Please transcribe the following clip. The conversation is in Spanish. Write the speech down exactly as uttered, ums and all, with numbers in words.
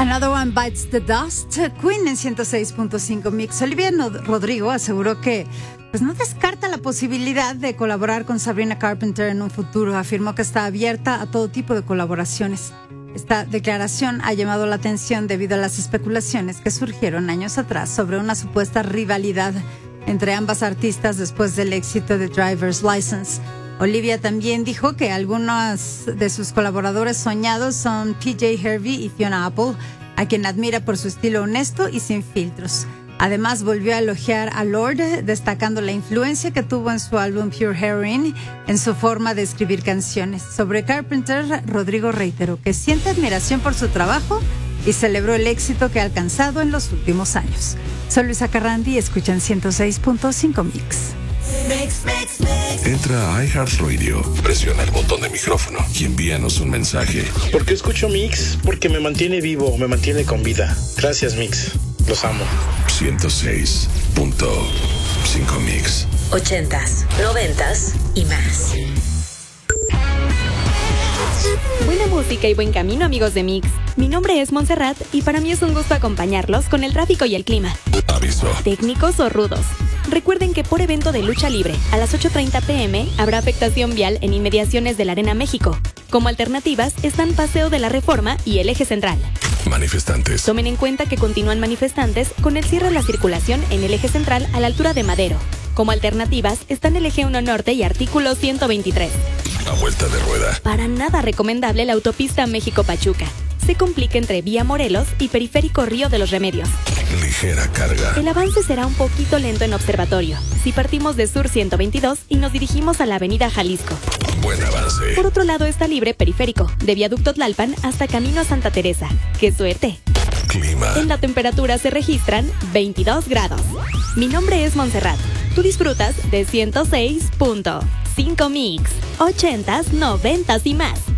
Another One Bites the Dust, Queen en ciento seis punto cinco Mix. Olivia Rodrigo aseguró que pues no descarta la posibilidad de colaborar con Sabrina Carpenter en un futuro. Afirmó que está abierta a todo tipo de colaboraciones. Esta declaración ha llamado la atención debido a las especulaciones que surgieron años atrás sobre una supuesta rivalidad entre ambas artistas después del éxito de Driver's License. Olivia también dijo que algunos de sus colaboradores soñados son P J Harvey y Fiona Apple, a quien admira por su estilo honesto y sin filtros. Además, volvió a elogiar a Lorde, destacando la influencia que tuvo en su álbum Pure Heroine en su forma de escribir canciones. Sobre Carpenter, Rodrigo reiteró que siente admiración por su trabajo y celebró el éxito que ha alcanzado en los últimos años. Soy Luisa Carrandi y escuchan ciento seis punto cinco Mix. Mix, mix, mix. Entra a iHeartRadio, presiona el botón de micrófono y envíanos un mensaje. ¿Por qué escucho Mix? Porque me mantiene vivo, me mantiene con vida. Gracias, Mix. Los amo. ciento seis punto cinco Mix. Ochentas, noventas y más. Buena música y buen camino, amigos de Mix. Mi nombre es Montserrat y para mí es un gusto acompañarlos con el tráfico y el clima. Aviso. Técnicos o rudos. Recuerden que por evento de lucha libre, a las ocho treinta pm, habrá afectación vial en inmediaciones de la Arena México. Como alternativas están Paseo de la Reforma y el Eje Central. Manifestantes. Tomen en cuenta que continúan manifestantes con el cierre de la circulación en el Eje Central a la altura de Madero. Como alternativas están el Eje uno Norte y Artículo ciento veintitrés. A vuelta de rueda. Para nada recomendable la autopista México-Pachuca. Se complica entre Vía Morelos y Periférico Río de los Remedios. Ligera carga. El avance será un poquito lento en Observatorio, si partimos de Sur ciento veintidós y nos dirigimos a la Avenida Jalisco. Buen avance. Por otro lado está libre Periférico, de Viaducto Tlalpan hasta Camino a Santa Teresa. ¡Qué suerte! Clima. En la temperatura se registran veintidós grados. Mi nombre es Montserrat. Tú disfrutas de ciento seis punto cinco Mix. Ochentas, noventas y más.